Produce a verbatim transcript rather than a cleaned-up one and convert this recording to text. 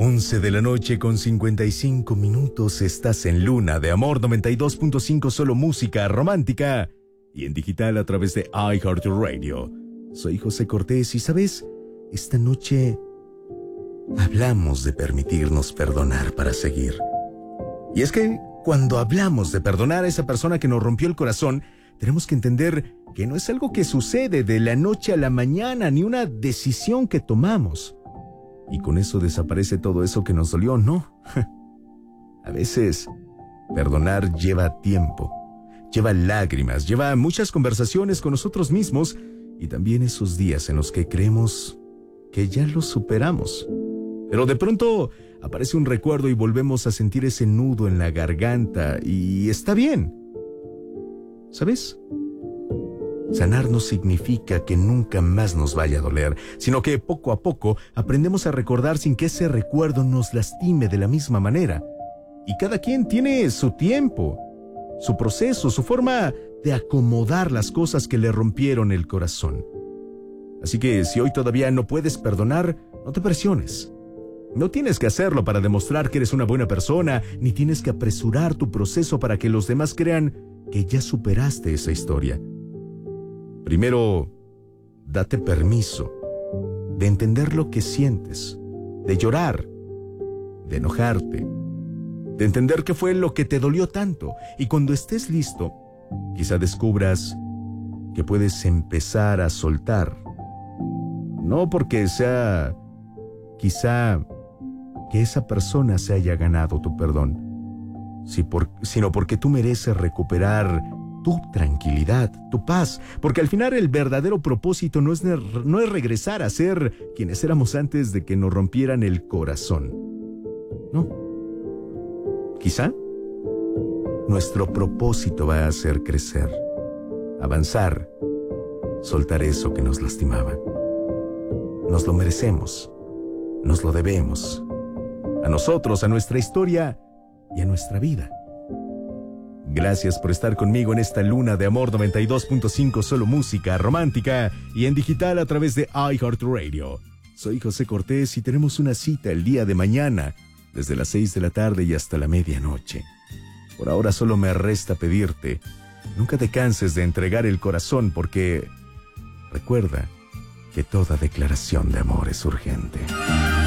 once de la noche con cincuenta y cinco minutos. Estás en Luna de Amor noventa y dos punto cinco, solo música romántica y en digital a través de iHeartRadio. Soy José Cortés y, ¿sabes? Esta noche hablamos de permitirnos perdonar para seguir. Y es que cuando hablamos de perdonar a esa persona que nos rompió el corazón, tenemos que entender que no es algo que sucede de la noche a la mañana, ni una decisión que tomamos. Y con eso desaparece todo eso que nos dolió, ¿no? A veces, perdonar lleva tiempo, lleva lágrimas, lleva muchas conversaciones con nosotros mismos y también esos días en los que creemos que ya lo superamos. Pero de pronto aparece un recuerdo y volvemos a sentir ese nudo en la garganta y está bien. ¿Sabes? Sanar no significa que nunca más nos vaya a doler, sino que poco a poco aprendemos a recordar sin que ese recuerdo nos lastime de la misma manera. Y cada quien tiene su tiempo, su proceso, su forma de acomodar las cosas que le rompieron el corazón. Así que si hoy todavía no puedes perdonar, no te presiones. No tienes que hacerlo para demostrar que eres una buena persona, ni tienes que apresurar tu proceso para que los demás crean que ya superaste esa historia. Primero, date permiso de entender lo que sientes, de llorar, de enojarte, de entender qué fue lo que te dolió tanto. Y cuando estés listo, quizá descubras que puedes empezar a soltar. No porque sea, quizá, que esa persona se haya ganado tu perdón, si por, sino porque tú mereces recuperar tu tranquilidad, tu paz, porque al final el verdadero propósito no es, no es regresar a ser quienes éramos antes de que nos rompieran el corazón. No. Quizá nuestro propósito va a ser crecer, avanzar, soltar eso que nos lastimaba. Nos lo merecemos, nos lo debemos, a nosotros, a nuestra historia y a nuestra vida. Gracias por estar conmigo en esta Luna de Amor noventa y dos punto cinco, solo música romántica y en digital a través de iHeartRadio. Soy José Cortés y tenemos una cita el día de mañana, desde las seis de la tarde y hasta la medianoche. Por ahora solo me resta pedirte, nunca te canses de entregar el corazón porque recuerda que toda declaración de amor es urgente.